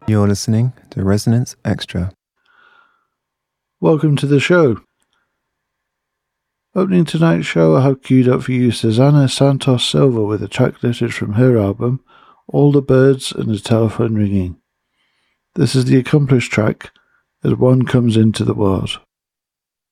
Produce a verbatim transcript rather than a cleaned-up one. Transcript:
You're listening to Resonance Extra. Welcome to the show. Opening tonight's show, I have queued up for you Susana Santos Silva with a track listed from her album, All the Birds and the Telephone Ringing. This is the accomplished track, As One Comes Into the World.